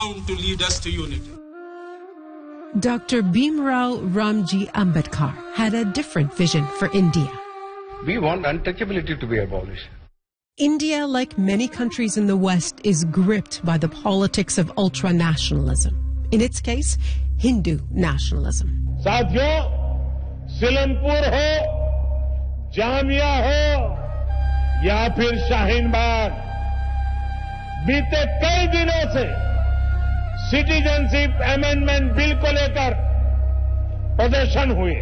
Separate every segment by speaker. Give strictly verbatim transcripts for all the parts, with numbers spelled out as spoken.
Speaker 1: to lead us to unity.
Speaker 2: Doctor Bhimrao Ramji Ambedkar had a different vision for India.
Speaker 3: We want untouchability to be abolished.
Speaker 2: India, like many countries in the West, is gripped by the politics of ultranationalism. In its case, Hindu nationalism.
Speaker 4: साथियों, सिलमपुर हो, जामिया हो, या फिर शाहीन बाग, बीते कई दिनों से citizenship amendment bill को लेकर प्रदर्शन हुए.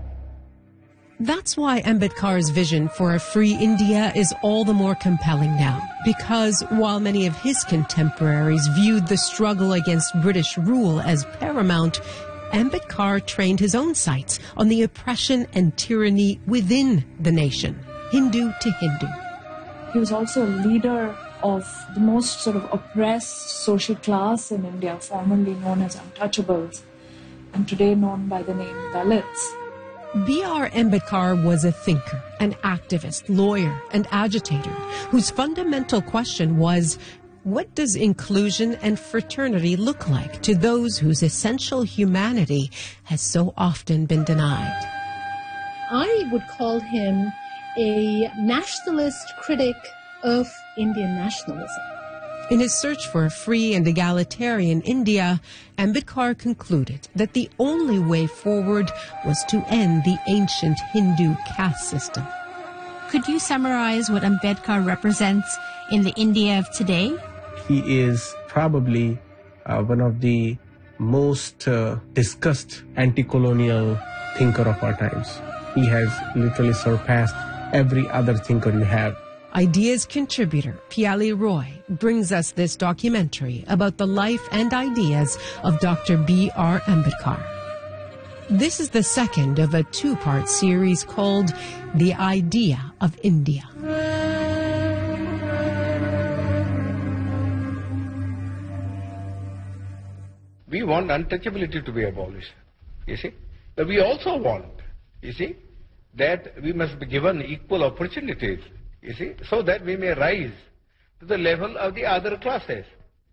Speaker 2: That's why Ambedkar's vision for a free India is all the more compelling now, because while many of his contemporaries viewed the struggle against British rule as paramount, Ambedkar trained his own sights on the oppression and tyranny within the nation, Hindu to Hindu.
Speaker 5: He was also a leader of the most sort of oppressed social class in India, formerly known as untouchables, and today known by the name Dalits.
Speaker 2: B R Ambedkar was a thinker, an activist, lawyer, and agitator whose fundamental question was, what does inclusion and fraternity look like to those whose essential humanity has so often been denied?
Speaker 6: I would call him a nationalist critic of Indian nationalism.
Speaker 2: In his search for a free and egalitarian India, Ambedkar concluded that the only way forward was to end the ancient Hindu caste system.
Speaker 7: Could you summarize what Ambedkar represents in the India of today?
Speaker 8: He is probably uh, one of the most uh, discussed anti-colonial thinker of our times. He has literally surpassed every other thinker you have.
Speaker 2: Ideas contributor Piali Roy brings us this documentary about the life and ideas of Doctor B R Ambedkar. This is the second of a two-part series called The Idea of India.
Speaker 3: We want untouchability to be abolished, you see. But we also want, you see, that we must be given equal opportunities, you see, so that we may rise to the level of the other classes.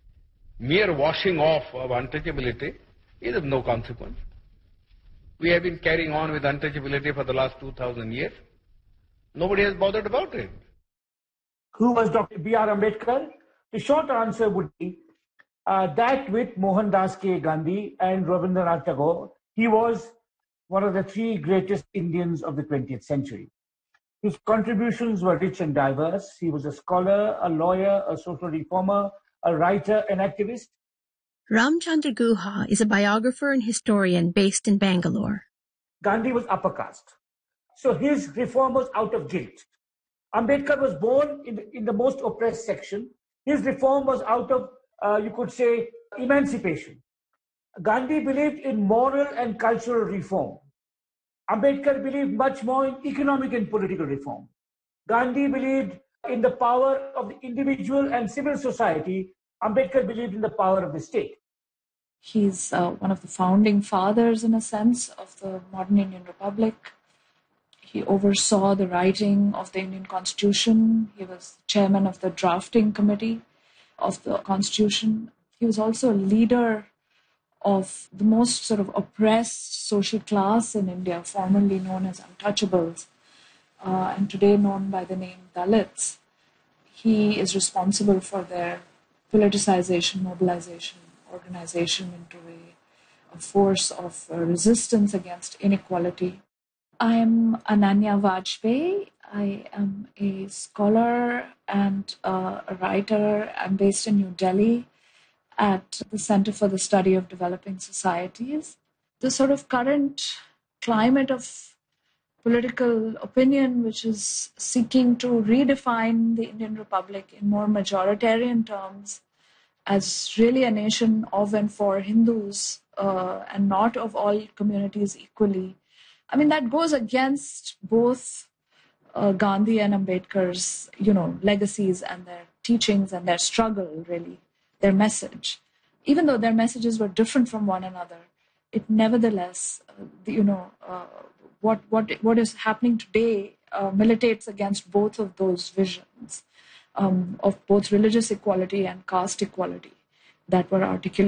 Speaker 3: Mere washing off of untouchability is of no consequence. We have been carrying on with untouchability for the last two thousand years. Nobody has bothered about it.
Speaker 9: Who was Doctor B R Ambedkar? The short answer would be uh, that with Mohandas K. Gandhi and Rabindranath Tagore, he was one of the three greatest Indians of the twentieth century. His contributions were rich and diverse. He was a scholar, a lawyer, a social reformer, a writer, an activist.
Speaker 7: Ramchandra Guha is a biographer and historian based in Bangalore.
Speaker 9: Gandhi was upper caste. So his reform was out of guilt. Ambedkar was born in the, in the most oppressed section. His reform was out of, uh, you could say, emancipation. Gandhi believed in moral and cultural reform. Ambedkar believed much more in economic and political reform. Gandhi believed in the power of the individual and civil society. Ambedkar believed in the power of the state.
Speaker 5: He's uh, one of the founding fathers, in a sense, of the modern Indian Republic. He oversaw the writing of the Indian Constitution. He was chairman of the drafting committee of the Constitution. He was also a leader of the most sort of oppressed social class in India, formerly known as untouchables, uh, and today known by the name Dalits. He is responsible for their politicization, mobilization, organization into a, a force of uh, resistance against inequality. I am Ananya Vajpayee. I am a scholar and uh, a writer. I'm based in New Delhi at the Center for the Study of Developing Societies. The sort of current climate of political opinion, which is seeking to redefine the Indian Republic in more majoritarian terms as really a nation of and for Hindus uh, and not of all communities equally. I mean, that goes against both uh, Gandhi and Ambedkar's, you know, legacies and their teachings and their struggle, really, their message. Even though their messages were different from one another, it nevertheless, uh, you know, uh, what what what is happening today uh, militates against both of those visions um, of both religious equality and caste equality. that were articulated